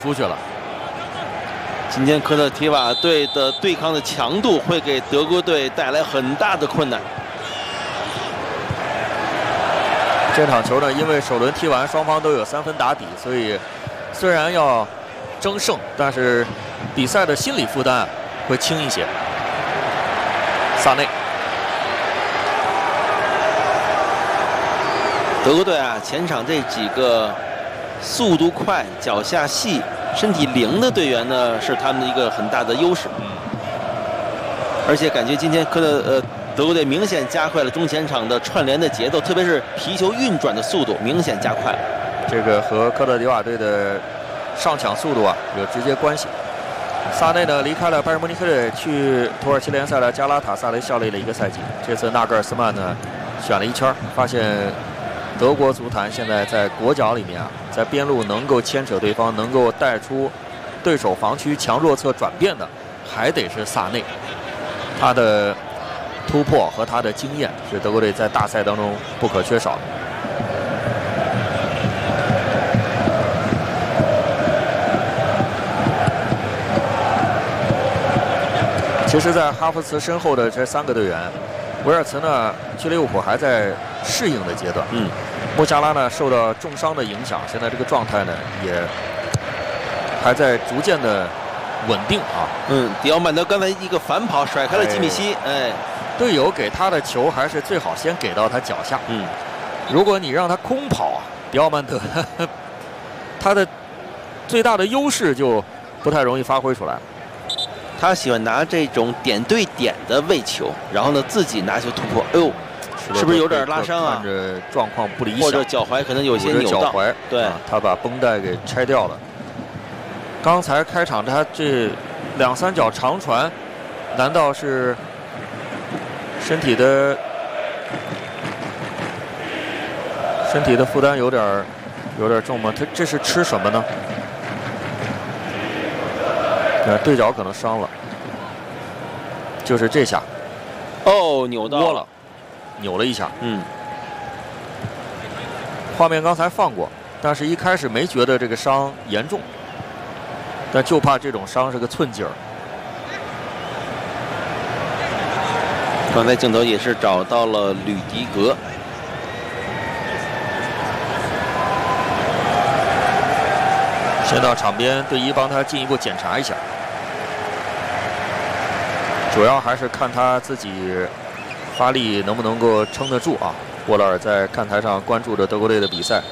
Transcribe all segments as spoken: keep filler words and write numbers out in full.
出去了。 今天科特迪瓦队的对抗的强度会给德国队带来很大的困难。 这场球呢，因为首轮踢完，双方都有三分打底，所以虽然要争胜，但是比赛的心理负担会轻一些。萨内， 德国队啊，前场这几个速度快、脚下细、身体灵的队员呢，是他们的一个很大的优势。 嗯， 而且感觉今天科特呃。德国队明显加快了中前场的串联的节奏，特别是皮球运转的速度明显加快了。 这个和科特迪瓦队的上抢速度啊有直接关系。萨内呢离开了拜仁慕尼黑队，去土耳其联赛的加拉塔萨雷效力了一个赛季。这次纳格尔斯曼呢选了一圈，发现德国足坛现在在国脚里面啊，在边路能够牵扯对方，能够带出对手防区强弱侧转变的，还得是萨内。他的突破和他的经验是德国队在大赛当中不可缺少的。其实，在哈弗茨身后的这三个队员，维尔茨呢去利物浦还在适应的阶段。 嗯， 穆夏拉呢受到重伤的影响，现在这个状态呢也还在逐渐的稳定啊。 嗯，迪奥曼德刚才一个反跑甩开了基米希，哎。哎队友给他的球还是最好先给到他脚下。 嗯， 如果你让他空跑，迪奥曼德呵呵他的最大的优势就不太容易发挥出来。 他喜欢拿这种点对点的位球，然后呢自己拿球突破。哎呦，是不是有点拉伤啊？ 看着状况不理想， 或者脚踝可能有些扭到。 脚踝， 对、 啊，他把绷带给拆掉了。刚才开场他这两三脚长传，难道是？身体的身体的负担有点有点重吗？他这是吃什么呢？呃，对脚可能伤了，就是这下， 哦，扭到窝了，扭了一下。 嗯， 画面刚才放过，但是一开始没觉得这个伤严重，但就怕这种伤是个寸劲儿。 刚才镜头也是找到了吕迪格， 先到场边队医帮他进一步检查一下，主要还是看他自己发力能不能够撑得住啊。沃勒尔在看台上关注着德国队的比赛。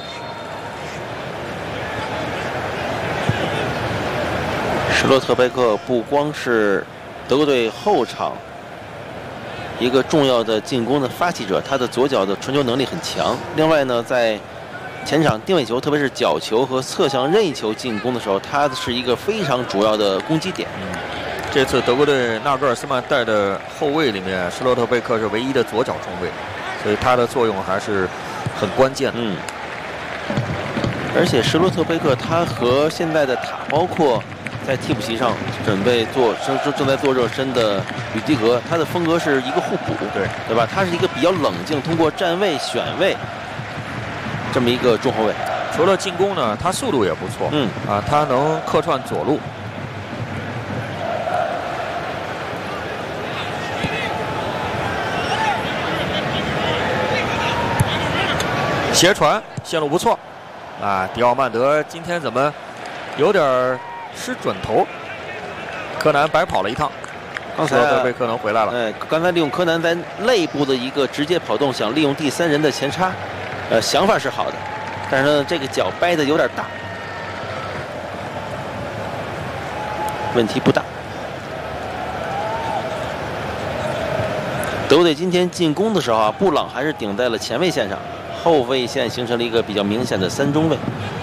施洛特贝克不光是德国队后场一个重要的进攻的发起者，他的左脚的传球能力很强。另外呢，在前场定位球，特别是角球和侧向任意球进攻的时候，他是一个非常主要的攻击点。 嗯，这次德国队纳格尔斯曼带的后卫里面，施洛特贝克是唯一的左脚中卫，所以他的作用还是很关键的。 嗯，而且施洛特贝克他和现在的塔，包括在替补席上准备做正正正在做热身的吕迪格，他的风格是一个互补， 对对吧？他是一个比较冷静，通过站位选位这么一个中后卫。 除了进攻呢，他速度也不错， 嗯啊，他能客串左路。斜传线路不错，啊，迪奥曼德今天怎么有点失准头？柯南白跑了一趟， 刚才德贝克能回来了。 哎，刚才利用柯南在内部的一个直接跑动，想利用第三人的前插，呃，想法是好的，但是呢，这个脚掰的有点大，问题不大。德国队今天进攻的时候啊，布朗还是顶在了前卫线上。后卫线形成了一个比较明显的三中卫。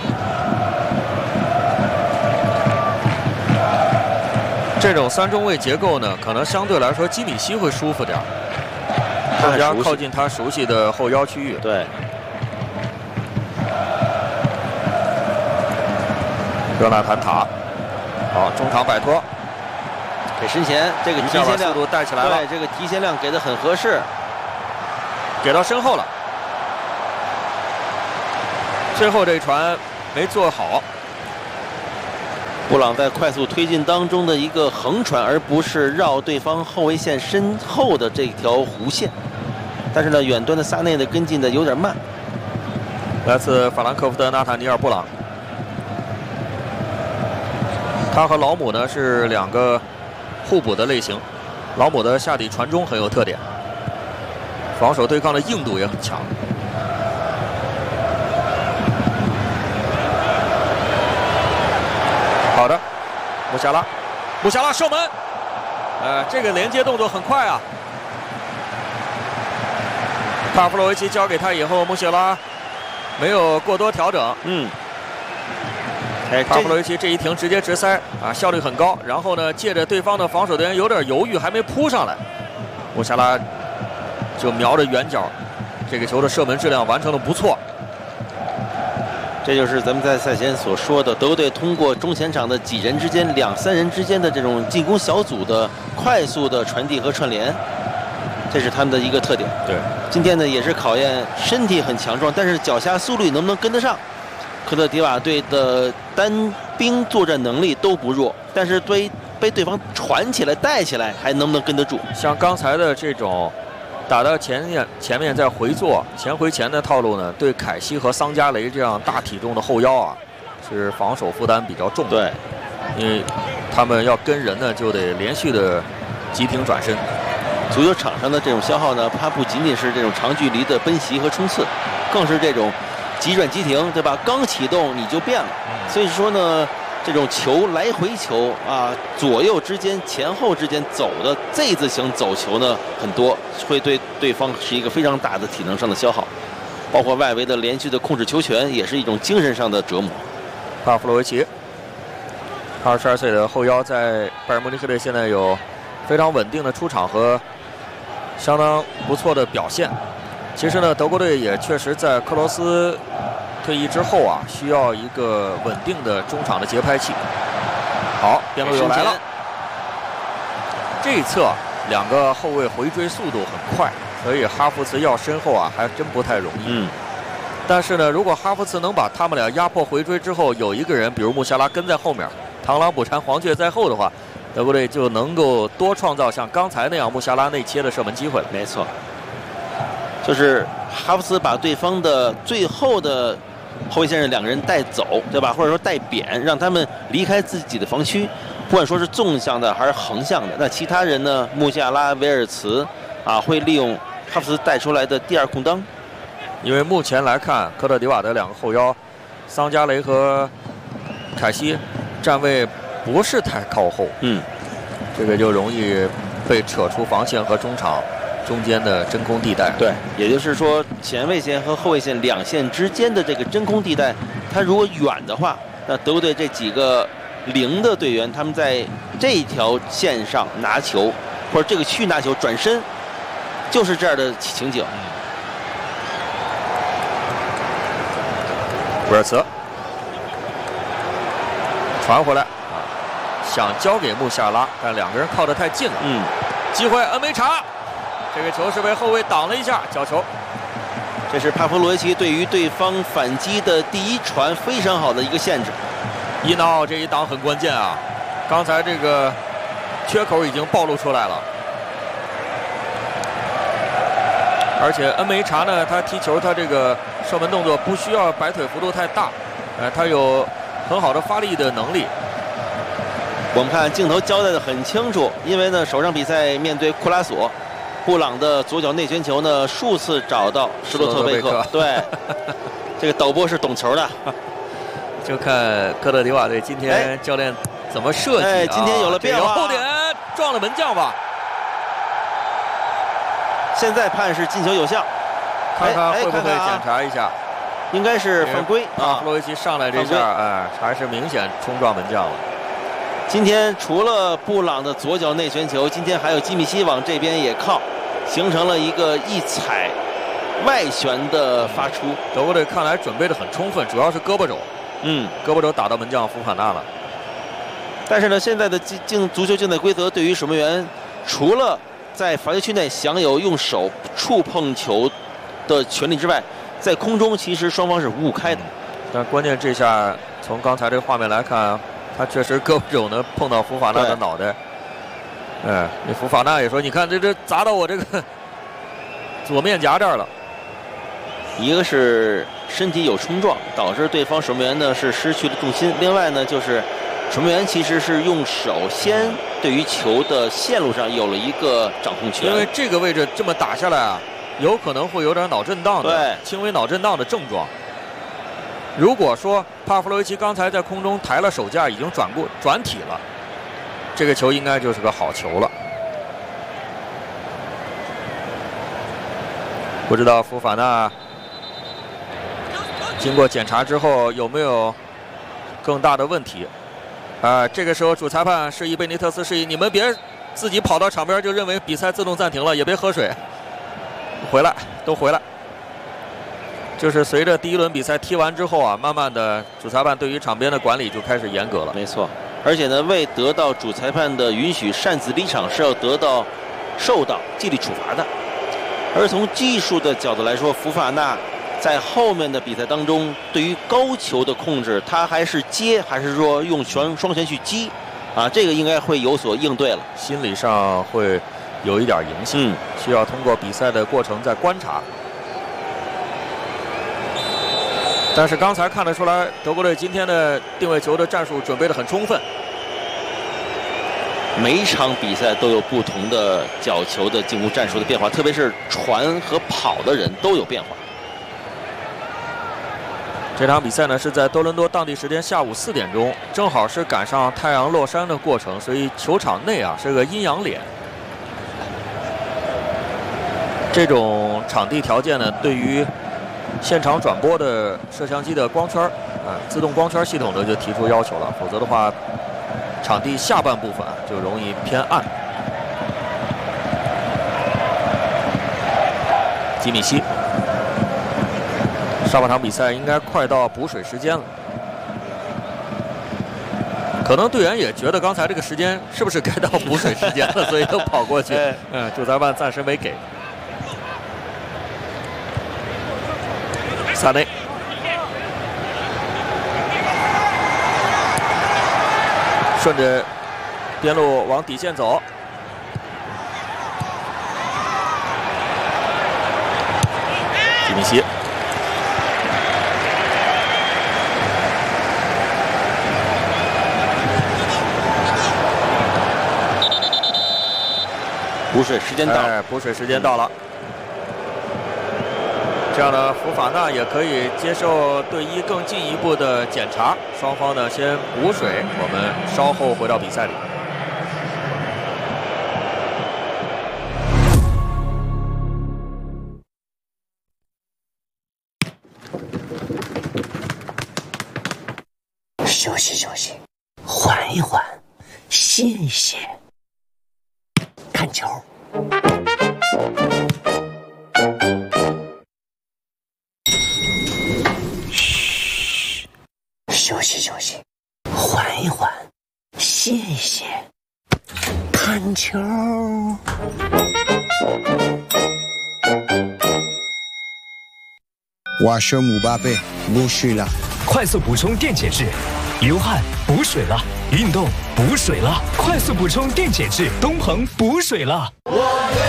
这种三中卫结构呢，可能相对来说基米希会舒服点，更加靠近他熟悉的后腰区域。 对。 热纳坦塔，好，中场摆脱， 给身前这个提前量速度带起来了， 对，这个提前量给的很合适， 给到身后了。最后这一传没做好， 布朗在快速推进当中的一个横传，而不是绕对方后卫线身后的这条弧线。但是呢，远端的萨内的跟进的有点慢。 来自法兰克福的纳坦尼尔·布朗，他和老姆呢是两个互补的类型。老姆的下底传中很有特点，防守对抗的硬度也很强。好的，穆夏拉，穆夏拉射门，呃，这个连接动作很快啊。帕夫洛维奇交给他以后，穆夏拉没有过多调整。 嗯，哎， 帕夫洛维奇这一停直接直塞啊，效率很高。然后呢，借着对方的防守队员有点犹豫，还没扑上来，穆夏拉就瞄着远角，这个球的射门质量完成的不错。 这就是咱们在赛前所说的，德国队通过中前场的几人之间、两三人之间的这种进攻小组的快速的传递和串联，这是他们的一个特点。 对， 今天呢也是考验身体很强壮，但是脚下速率能不能跟得上。科特迪瓦队的单兵作战能力都不弱，但是对被对方传起来、带起来，还能不能跟得住？ 像刚才的这种打到前面前面再回做前回前的套路呢，对凯西和桑加雷这样大体重的后腰啊，是防守负担比较重的。 对， 因为他们要跟人呢，就得连续的急停转身。 足球场上的这种消耗呢，它不仅仅是这种长距离的奔袭和冲刺，更是这种急转急停，对吧？刚启动你就变了。所以说呢，这种球来回球啊，左右之间、前后之间走的 Z 字形走球呢很多，会对对方是一个非常大的体能上的消耗，包括外围的连续的控制球权，也是一种精神上的折磨。 帕夫洛维奇，二十二岁的后腰，在拜仁慕尼黑队现在有非常稳定的出场和相当不错的表现。其实呢，德国队也确实在克罗斯退役之后啊，需要一个稳定的中场的节拍器。好，边路又来了。这一侧两个后卫回追速度很快，所以哈弗茨要身后啊，还真不太容易。 嗯。 但是呢，如果哈弗茨能把他们俩压迫回追之后，有一个人，比如穆夏拉跟在后面，螳螂捕蝉，黄雀在后的话，德国队就能够多创造像刚才那样穆夏拉内切的射门机会了。 没错，就是哈弗茨把对方的最后的后卫线上两个人带走，对吧？或者说带扁，让他们离开自己的防区，不管说是纵向的还是横向的。那其他人呢？穆夏拉、维尔茨啊，会利用哈弗茨带出来的第二空当。 因为目前来看，科特迪瓦的两个后腰，桑加雷和凯西站位不是太靠后， 嗯， 这个就容易被扯出防线和中场中间的真空地带。 对，也就是说前卫线和后卫线两线之间的这个真空地带，它如果远的话，那德国队这几个零的队员，他们在这条线上拿球，或者这个区域拿球转身，就是这样的情景。 威尔茨传回来啊，想交给穆夏拉，但两个人靠得太近了。 嗯， 机会恩梅查，这个球是被后卫挡了一下，角球。 这是帕夫罗维奇对于对方反击的第一传非常好的一个限制。 伊纳奥这一挡很关键啊，刚才这个缺口已经暴露出来了。而且恩梅查呢，他踢球他这个射门动作不需要摆腿幅度太大，呃，他有很好的发力的能力。 我们看镜头交代的很清楚，因为呢首场比赛面对库拉索，布朗的左脚内旋球呢数次找到施洛特贝克。对，这个导播是懂球的， 就看科特迪瓦队今天教练怎么设计、啊。 哎，今天有了变化， 后点撞了门将吧。 现在判是进球有效， 看看会不会检查一下？ 应该是犯规啊。 弗洛维奇上来这下，哎，还是明显冲撞门将了。 今天除了布朗的左脚内旋球，今天还有基米希往这边也靠，形成了一个一踩外旋的发出。 德国队看来准备的很充分，主要是胳膊肘， 嗯， 胳膊肘打到门将福卡纳了。 但是呢，现在的竞足球竞赛规则对于守门员，除了在罚球区内享有用手触碰球的权利之外，在空中其实双方是五五开的。 但关键这下从刚才这个画面来看， 他确实胳膊肘呢碰到福法纳的脑袋。嗯，那福法纳也说，你看这这砸到我这个左面颊这儿了。 一个是身体有冲撞，导致对方守门员呢是失去了重心；另外呢，就是守门员其实是用手先对于球的线路上有了一个掌控权。 因为这个位置这么打下来啊，有可能会有点脑震荡的， 对， 轻微脑震荡的症状。如果说帕夫洛维奇刚才在空中抬了手架，已经转过转体了，这个球应该就是个好球了。不知道福法纳经过检查之后有没有更大的问题？啊、呃，这个时候主裁判示意贝尼特斯示意，你们别自己跑到场边就认为比赛自动暂停了，也别喝水，回来，都回来。就是随着第一轮比赛踢完之后啊，慢慢的主裁判对于场边的管理就开始严格了。 没错，而且呢，未得到主裁判的允许擅自离场是要得到受到纪律处罚的。而从技术的角度来说，福法纳在后面的比赛当中，对于高球的控制，他还是接还是说用双双拳去击啊？这个应该会有所应对了， 心理上会有一点影响， 嗯， 需要通过比赛的过程再观察。但是刚才看得出来，德国队今天的定位球的战术准备得很充分。 每一场比赛都有不同的角球的进攻战术的变化，特别是传和跑的人都有变化。 这场比赛呢是在多伦多当地时间下午四点钟，正好是赶上太阳落山的过程，所以球场内啊是个阴阳脸。这种场地条件呢，对于现场转播的摄像机的光圈啊，自动光圈系统呢就提出要求了，否则的话，场地下半部分啊就容易偏暗。基米希，上半场比赛应该快到补水时间了，可能队员也觉得刚才这个时间是不是该到补水时间了，所以都跑过去。嗯，主裁判暂时没给。萨内，顺着边路往底线走，基米希， 补水时间到， 哎，补水时间到了。这样呢，福法纳也可以接受队医更进一步的检查。双方呢先补水，我们稍后回到比赛里。 休息休息，缓一缓，歇一歇，看球。休息休息，缓一缓，歇一歇，看球。 瓦舍姆巴贝补水了， 快速补充电解质，流汗补水了，运动补水了，快速补充电解质，东鹏补水了。我